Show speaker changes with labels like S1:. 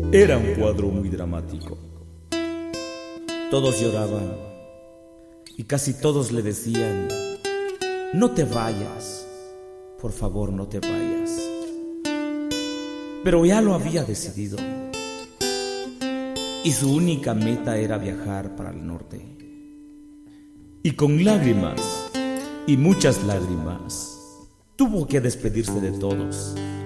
S1: Era un cuadro muy dramático. Todos lloraban y casi todos le decían: no te vayas, por favor, no te vayas. Pero ya lo había decidido y su única meta era viajar para el norte. Y con lágrimas y muchas lágrimas tuvo que despedirse de todos.